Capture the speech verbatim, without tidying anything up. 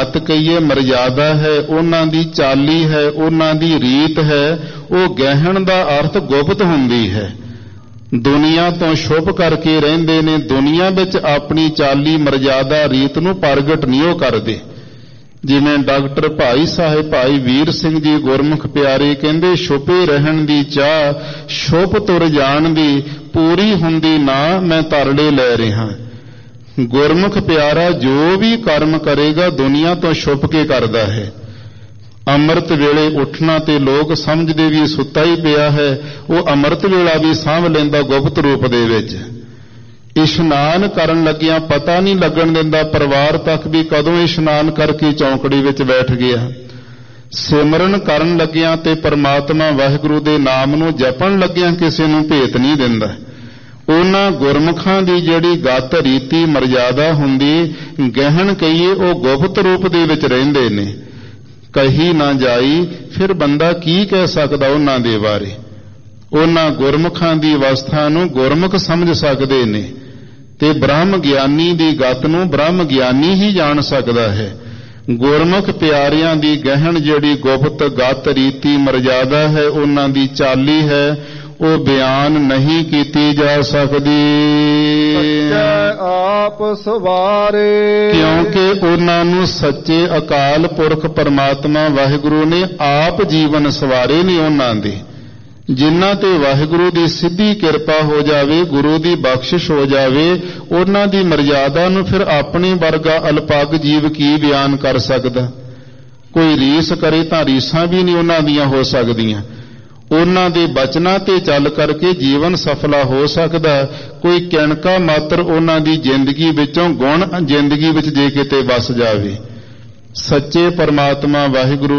बात कहिए मर्यादा है, उन्हां दी चाली है, उन्हां दी रीत है, वो गहन दा अर्थ गुप्त हुंदी है। दुनिया तो छुप करके रहिंदे ने, दुनिया विच अपनी चाली मर्यादा रीत नूं प्रगट नहीं हो करदे। जिवें डॉक्टर भाई साहिब भाई वीर सिंह जी गुरमुख प्यारे कहंदे, छुपे रहण दी चाह छुप तुर जाण दी, पूरी हुंदी ना मैं तरले लै रिहा। गुरमुख प्यारा जो भी कर्म करेगा दुनिया तो छुप के करदा है। अमृत वेले उठना ते लोग समझदे भी सुत्ता ही पिया है, वो अमृत वेला भी सांभ लैंदा गुप्त रूप दे विच। इशनान करन लगिया पता नहीं लगन दिंदा परिवार तक भी कदों इशनान करके चौंकड़ी विच बैठ गया। सिमरन करन लगिया ते परमात्मा वाहिगुरू दे नाम नूं जपण लगिया किसी नूं भेत नहीं दिंदा। उन्हां गुरमुखां दी जिहड़ी गत रीति मर्यादा हुंदी, गहन कहिए वो गुप्त रूप दे विच रहिंदे ने। कही ना जाई, फिर बंदा की कह सकदा उन्हां दे बारे। उन्हां गुरमुखां दी अवस्था नूं गुरमुख समझ सकदे ने ते ब्रह्म ज्ञानी दी गत नूं ब्रह्म ज्ञानी ही जान सकदा है। गुरमुख प्यारियां दी गहन जिहड़ी गुप्त गत रीति मर्यादा है, उन्हां दी चाली है, वो बयान नहीं कीती जा सकदी। आप सवारे, क्योंकि उन्हां नूं सच्चे अकाल पुरख परमात्मा वाहिगुरू ने आप जीवन सवारे ने। उन्हां दे जिन्हां ते वाहिगुरू दी सिद्धी किरपा हो जावे, गुरु दी बख्शिश हो जावे, उन्हां दी मर्यादा नूं फिर अपने वर्गा अल्पग जीव की बयान कर सकदा। कोई रीस करे तां रीसां भी नहीं उन्हां दियां हो सकदियां। उन्हां दे बचनां ते चल करके जीवन सफला हो सकदा। कोई किणका मात्र उन्हां दी जिंदगी विचों गुण जिंदगी विच जे किते वस जावे। सच्चे परमात्मा वाहिगुरू